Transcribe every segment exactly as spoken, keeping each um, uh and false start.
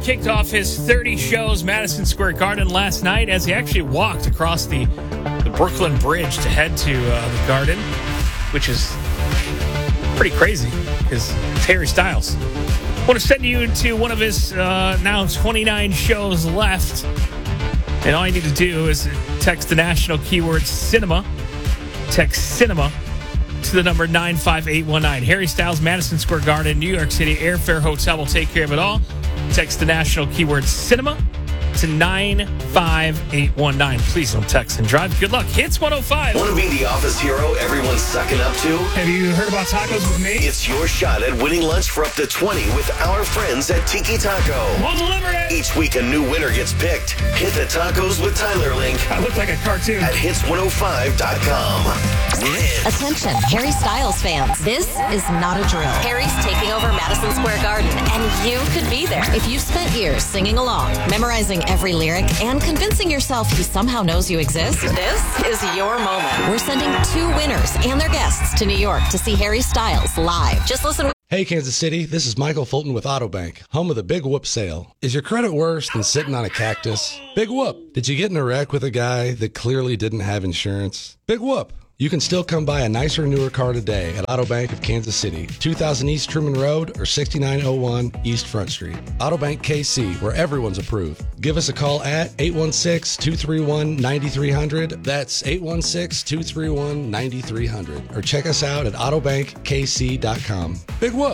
Kicked off his thirty shows Madison Square Garden last night as he actually walked across the, the Brooklyn Bridge to head to uh, the Garden, which is pretty crazy because it's Harry Styles. I want to send you to one of his uh, now twenty-nine shows left. And all you need to do is text the national keyword cinema. Text cinema to the number nine five eight one nine. Harry Styles, Madison Square Garden, New York City. Airfare Hotel will take care of it all. Text the national keyword cinema to nine five eight one nine. Please don't text and drive. Good luck. Hits one oh five. Want to be the office hero everyone's sucking up to? Have you heard about tacos with me? It's your shot at winning lunch for up to twenty with our friends at Tiki Taco. We'll deliver it. Each week a new winner gets picked. Hit the Tacos with Tyler link I look like a cartoon. at hits one oh five dot com. Attention, Harry Styles fans. This is not a drill. Harry's taking over Madison Square Garden, and you could be there. If you've spent years singing along, memorizing every lyric, and convincing yourself he somehow knows you exist, this is your moment. We're sending two winners and their guests to New York to see Harry Styles live. Just listen. Hey, Kansas City, this is Michael Fulton with Autobank, home of the Big Whoop sale. Is your credit worse than sitting on a cactus? Big Whoop. Did you get in a wreck with a guy that clearly didn't have insurance? Big Whoop. You can still come buy a nicer, newer car today at Autobank of Kansas City, two thousand East Truman Road or sixty-nine oh one East Front Street. Autobank K C, where everyone's approved. Give us a call at eight one six, two three one, nine three hundred. That's eight one six, two three one, nine three hundred. Or check us out at autobank k c dot com. Big whoop!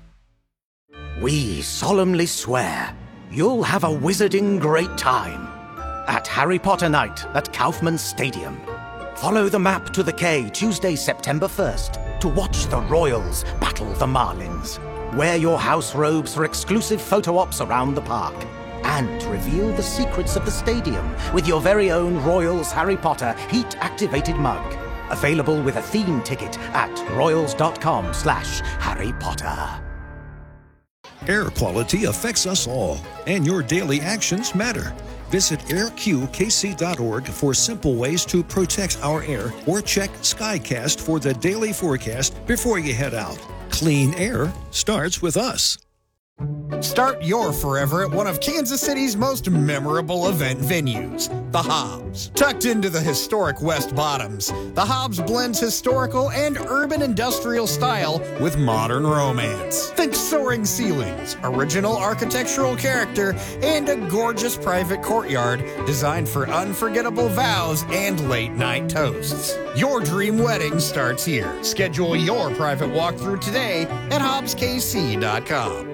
We solemnly swear you'll have a wizarding great time at Harry Potter Night at Kaufman Stadium. Follow the map to the K Tuesday, September first to watch the Royals battle the Marlins. Wear your house robes for exclusive photo ops around the park. And reveal the secrets of the stadium with your very own Royals Harry Potter heat-activated mug. Available with a theme ticket at royals.com slash Harry Potter. Air quality affects us all, and your daily actions matter. Visit air q k c dot org for simple ways to protect our air, or check Skycast for the daily forecast before you head out. Clean air starts with us. Start your forever at one of Kansas City's most memorable event venues, the Hobbs. Tucked into the historic West Bottoms, the Hobbs blends historical and urban industrial style with modern romance. Think soaring ceilings, original architectural character, and a gorgeous private courtyard designed for unforgettable vows and late-night toasts. Your dream wedding starts here. Schedule your private walkthrough today at hobbs k c dot com.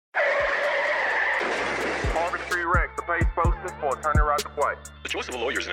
Pace posted for a turning right to play. The choice of a lawyer is an